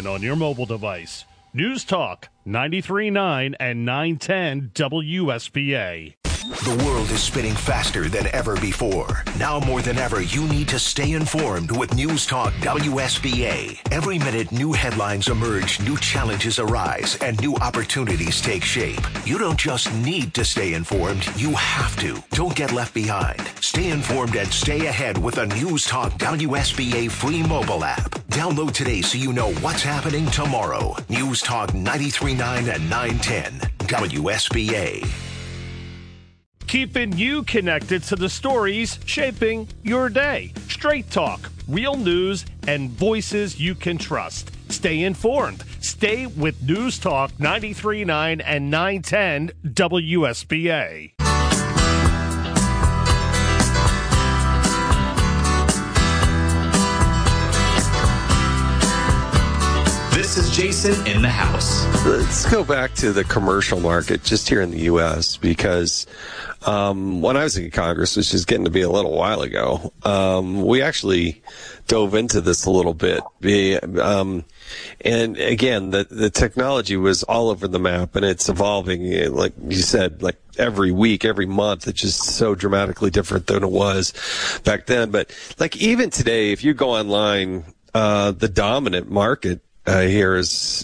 and on your mobile device. News Talk 93.9 and 910 WSBA. The world is spinning faster than ever before. Now more than ever, you need to stay informed with News Talk WSBA. Every minute, new headlines emerge, new challenges arise, and new opportunities take shape. You don't just need to stay informed, you have to. Don't get left behind. Stay informed and stay ahead with a News Talk WSBA free mobile app. Download today so you know what's happening tomorrow. News Talk 93.9 and 910 WSBA. Keeping you connected to the stories shaping your day. Straight talk, real news, and voices you can trust. Stay informed. Stay with News Talk 93.9 and 910 WSBA. This is Jason in the house. Let's go back to the commercial market just here in the U.S. because when I was in Congress, which is getting to be a little while ago, we actually dove into this a little bit. And again, the technology was all over the map, and it's evolving, like you said, like every week, every month. It's just so dramatically different than it was back then. But like even today, if you go online, the dominant market here is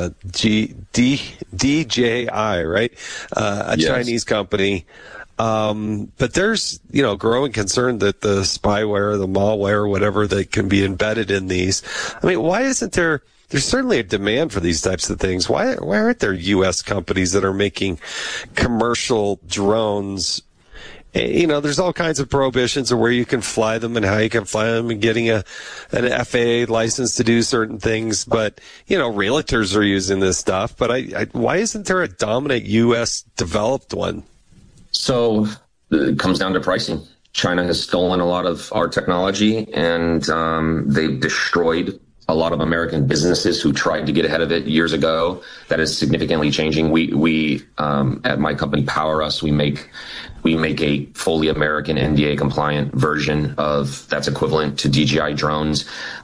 DJI, right? Yes. Chinese company. But there's, growing concern that the spyware, the malware, whatever that can be embedded in these. I mean, why isn't there's certainly a demand for these types of things. Why aren't there U.S. companies that are making commercial drones? There's all kinds of prohibitions of where you can fly them and how you can fly them and getting an FAA license to do certain things. But, realtors are using this stuff. But why isn't there a dominant U.S. developed one? So it comes down to pricing. China has stolen a lot of our technology, and they've destroyed a lot of American businesses who tried to get ahead of it years ago. That is significantly changing. We at my company, Power Us, we make a fully American NDA compliant version of that's equivalent to DJI drones.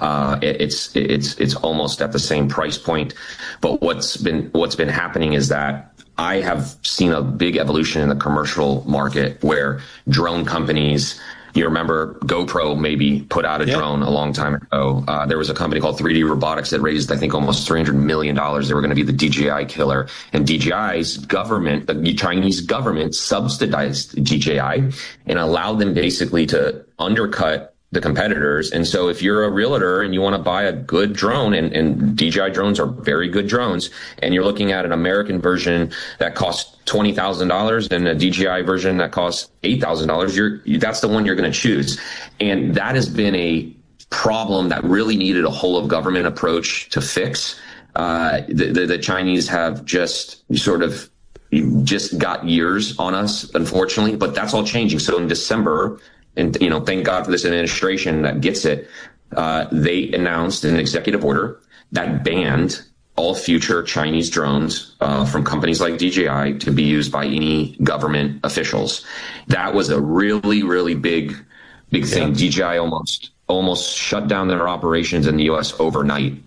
It's almost at the same price point. But what's been happening is that I have seen a big evolution in the commercial market where drone companies. You remember GoPro maybe put out a drone a long time ago. There was a company called 3D Robotics that raised, I think, almost $300 million. They were going to be the DJI killer. And DJI's government, the Chinese government, subsidized DJI and allowed them basically to undercut the competitors. And so if you're a realtor and you want to buy a good drone, and DJI drones are very good drones, and you're looking at an American version that costs $20,000 and a DJI version that costs $8,000, that's the one you're going to choose. And that has been a problem that really needed a whole of government approach to fix. The Chinese have just got years on us, unfortunately, but that's all changing. So in December, and thank God for this administration that gets it, they announced an executive order that banned all future Chinese drones from companies like DJI to be used by any government officials. That was a really, really big thing. DJI almost shut down their operations in the U.S. overnight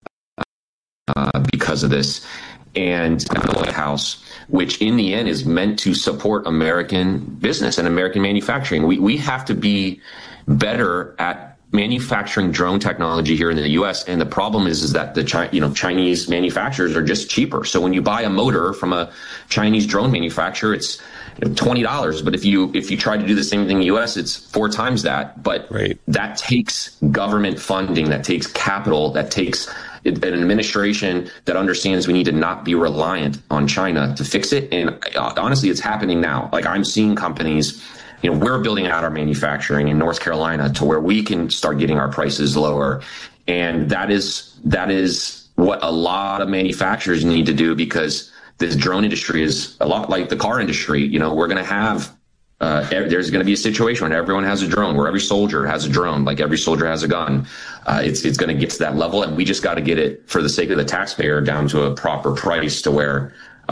because of this. And the White House, which in the end is meant to support American business and American manufacturing. We have to be better at manufacturing drone technology here in the U.S. And the problem is that the Chinese manufacturers are just cheaper. So when you buy a motor from a Chinese drone manufacturer, it's $20. But if you try to do the same thing in the U.S., it's 4 times that. But that takes government funding, that takes capital, that takes an administration that understands we need to not be reliant on China to fix it. And honestly, it's happening now. Like I'm seeing companies, we're building out our manufacturing in North Carolina to where we can start getting our prices lower. And that is what a lot of manufacturers need to do, because this drone industry is a lot like the car industry. We're going to have there's going to be a situation where everyone has a drone, where every soldier has a drone, like every soldier has a gun. It's going to get to that level, and we just got to get it, for the sake of the taxpayer, down to a proper price to where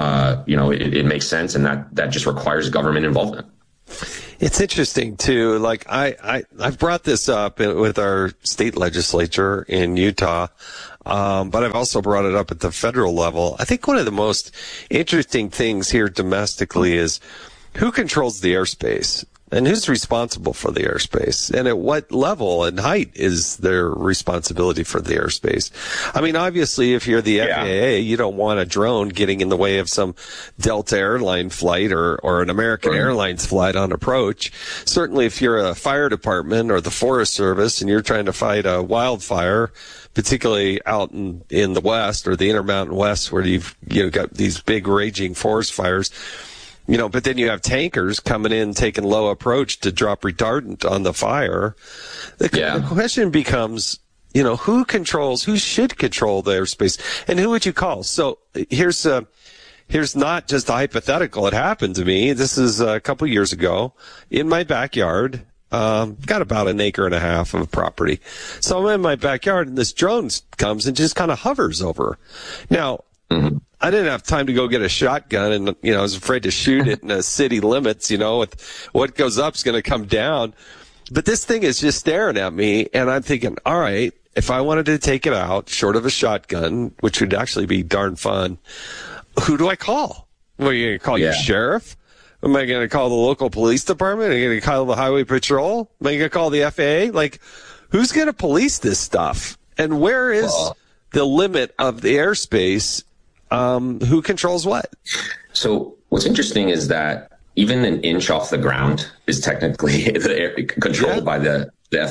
it makes sense, and that just requires government involvement. It's interesting too. Like I've brought this up with our state legislature in Utah. But I've also brought it up at the federal level. I think one of the most interesting things here domestically is who controls the airspace and who's responsible for the airspace, and at what level and height is their responsibility for the airspace. I mean, obviously, if you're the FAA, you don't want a drone getting in the way of some Delta airline flight or an American Airlines flight on approach. Certainly, if you're a fire department or the Forest Service and you're trying to fight a wildfire, particularly out in the West or the Intermountain West, where you've got these big raging forest fires. But then you have tankers coming in, taking low approach to drop retardant on the fire. The question becomes, who should control the airspace, and who would you call? So here's not just a hypothetical. It happened to me. This is a couple years ago in my backyard. Got about 1.5 acres of property. So I'm in my backyard, and this drone comes and just kind of hovers over. Now, I didn't have time to go get a shotgun, and I was afraid to shoot it in the city limits. With what goes up is going to come down. But this thing is just staring at me, and I'm thinking, all right, if I wanted to take it out, short of a shotgun, which would actually be darn fun, who do I call? What, are you going to call your sheriff? Am I going to call the local police department? Am I going to call the highway patrol? Am I going to call the FAA? Like, who's going to police this stuff? And where is the limit of the airspace? Who controls what? So what's interesting is that even an inch off the ground is technically controlled by the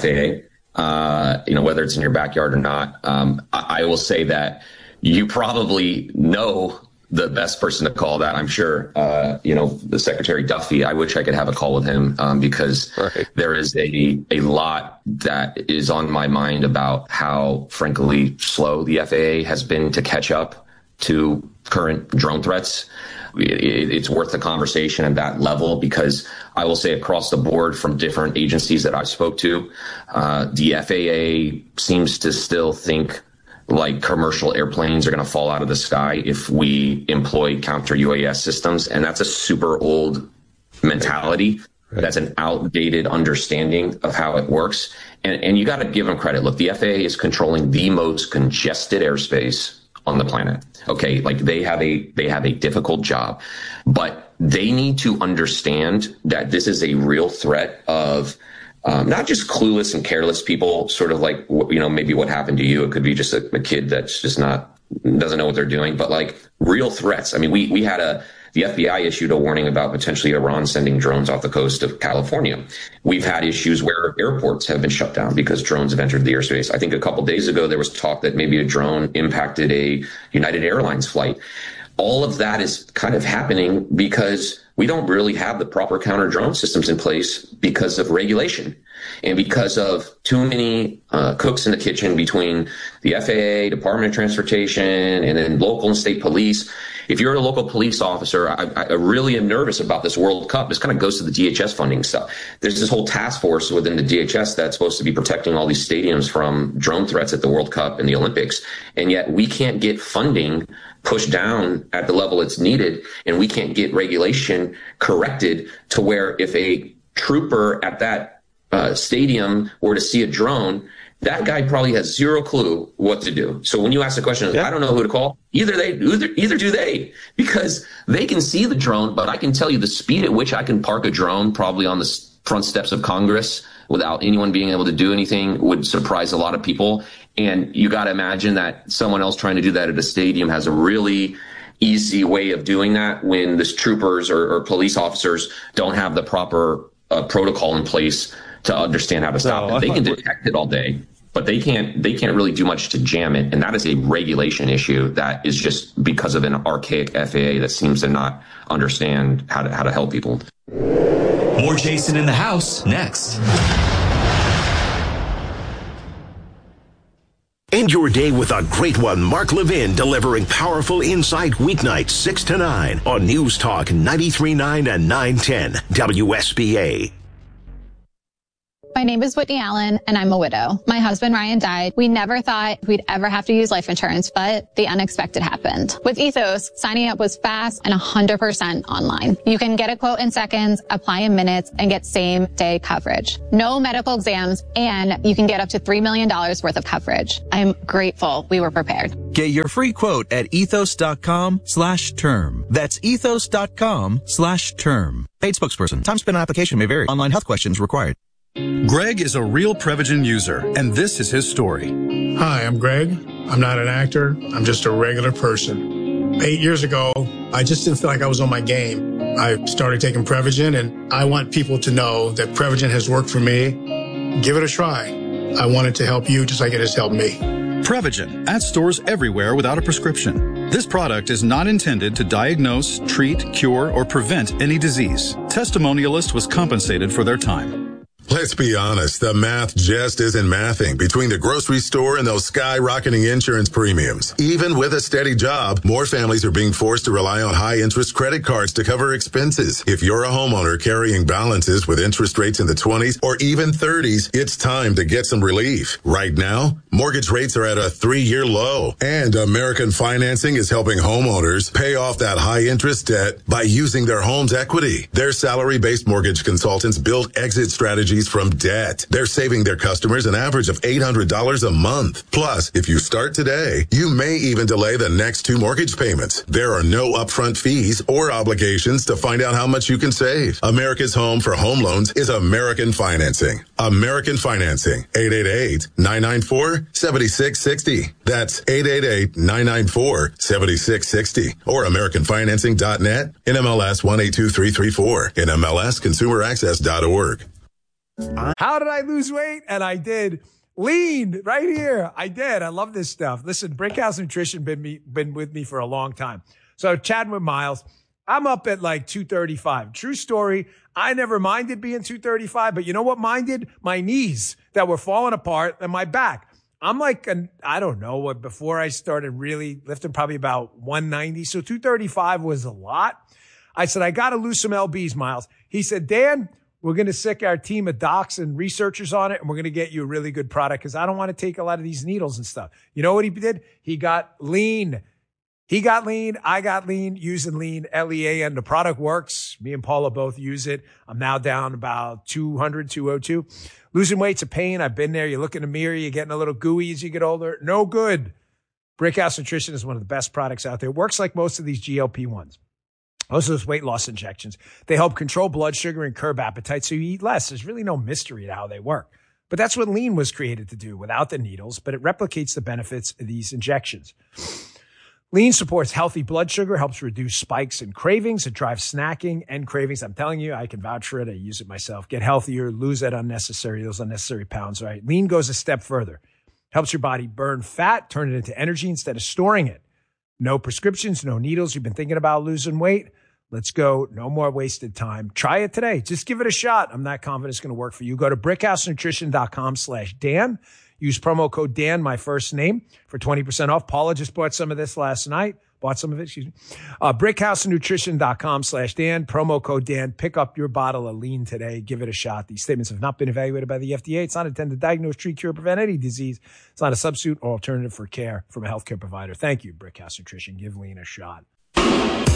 FAA. Whether it's in your backyard or not. I will say that you probably know the best person to call that. I'm sure, the Secretary Duffy. I wish I could have a call with him because there is a lot that is on my mind about how, frankly, slow the FAA has been to catch up to current drone threats. It's worth the conversation at that level because I will say across the board from different agencies that I spoke to, the FAA seems to still think like commercial airplanes are going to fall out of the sky if we employ counter UAS systems. And that's a super old mentality. That's an outdated understanding of how it works. And you got to give them credit. Look, the FAA is controlling the most congested airspace on the planet. Okay, like they have a difficult job, but they need to understand that this is a real threat of not just clueless and careless people, sort of like, maybe what happened to you. It could be just a kid that's just doesn't know what they're doing, but like real threats. I mean, we had the FBI issued a warning about potentially Iran sending drones off the coast of California. We've had issues where airports have been shut down because drones have entered the airspace. I think a couple days ago, there was talk that maybe a drone impacted a United Airlines flight. All of that is kind of happening because we don't really have the proper counter drone systems in place because of regulation and because of too many cooks in the kitchen between the FAA, Department of Transportation, and then local and state police. If you're a local police officer, I really am nervous about this World Cup. This kind of goes to the DHS funding stuff. There's this whole task force within the DHS that's supposed to be protecting all these stadiums from drone threats at the World Cup and the Olympics. And yet we can't get funding pushed down at the level it's needed. And we can't get regulation corrected to where if a trooper at that stadium were to see a drone, that guy probably has zero clue what to do. So when you ask the question, I don't know who to call, either do they, because they can see the drone, but I can tell you the speed at which I can park a drone probably on the front steps of Congress without anyone being able to do anything would surprise a lot of people. And you got to imagine that someone else trying to do that at a stadium has a really easy way of doing that when the troopers or police officers don't have the proper protocol in place to understand how to stop it. They can detect it all day, but they can't really do much to jam it. And that is a regulation issue that is just because of an archaic FAA that seems to not understand how to help people. More Jason in the House next. End your day with a great one. Mark Levin delivering powerful insight weeknights 6 to 9 on News Talk 93.9 and 910 WSBA. My My name is Whitney Allen, and I'm a widow. My husband, Ryan, died. We never thought we'd ever have to use life insurance, but the unexpected happened. With Ethos, signing up was fast and 100% online. You can get a quote in seconds, apply in minutes, and get same-day coverage. No medical exams, and you can get up to $3 million worth of coverage. I'm grateful we were prepared. Get your free quote at ethos.com/term. That's ethos.com/term. Paid spokesperson. Time spent on application may vary. Online health questions required. Greg is a real Prevagen user, and this is his story. Hi, I'm Greg. I'm not an actor. I'm just a regular person. 8 years ago, I just didn't feel like I was on my game. I started taking Prevagen, and I want people to know that Prevagen has worked for me. Give it a try. I want it to help you just like it has helped me. Prevagen, at stores everywhere without a prescription. This product is not intended to diagnose, treat, cure, or prevent any disease. Testimonialist was compensated for their time. Let's be honest, the math just isn't mathing between the grocery store and those skyrocketing insurance premiums. Even with a steady job, more families are being forced to rely on high-interest credit cards to cover expenses. If you're a homeowner carrying balances with interest rates in the 20s or even 30s, it's time to get some relief. Right now, mortgage rates are at a 3-year low, and American Financing is helping homeowners pay off that high-interest debt by using their home's equity. Their salary-based mortgage consultants build exit strategies from debt. They're saving their customers an average of $800 a month. Plus, if you start today, you may even delay the next 2 mortgage payments. There are no upfront fees or obligations to find out how much you can save. America's home for home loans is American Financing. American Financing. 888-994-7660. That's 888-994-7660. Or AmericanFinancing.net. NMLS 182334. NMLSConsumerAccess.org. How did I lose weight? And I did. Lean right here. I did. I love this stuff. Listen, Brickhouse Nutrition been with me for a long time. So chatting with Miles, I'm up at like 235. True story. I never minded being 235, but you know what minded? My knees that were falling apart and my back. I'm like, I don't know what, before I started really lifting, probably about 190. So 235 was a lot. I said, I got to lose some lbs, Miles. He said, Dan, we're going to sick our team of docs and researchers on it, and we're going to get you a really good product because I don't want to take a lot of these needles and stuff. You know what he did? He got lean. He got lean. I got lean using lean, LEA, and the product works. Me and Paula both use it. I'm now down about 200, 202. Losing weight's a pain. I've been there. You look in the mirror, you're getting a little gooey as you get older. No good. Brickhouse Nutrition is one of the best products out there. It works like most of these GLP-1s. Most of those weight loss injections, they help control blood sugar and curb appetite so you eat less. There's really no mystery to how they work. But that's what lean was created to do without the needles, but it replicates the benefits of these injections. Lean supports healthy blood sugar, helps reduce spikes and cravings. It drives snacking and cravings. I'm telling you, I can vouch for it. I use it myself. Get healthier, lose those unnecessary pounds, right? Lean goes a step further. Helps your body burn fat, turn it into energy instead of storing it. No prescriptions, no needles. You've been thinking about losing weight? Let's go. No more wasted time. Try it today. Just give it a shot. I'm not confident it's going to work for you. Go to brickhousenutrition.com/Dan. Use promo code Dan, my first name, for 20% off. Paula just bought some of this last night. Brickhousenutrition.com/Dan. Promo code Dan. Pick up your bottle of lean today. Give it a shot. These statements have not been evaluated by the FDA. It's not intended to diagnose, treat, cure, prevent any disease. It's not a substitute or alternative for care from a healthcare provider. Thank you, Brickhouse Nutrition. Give lean a shot.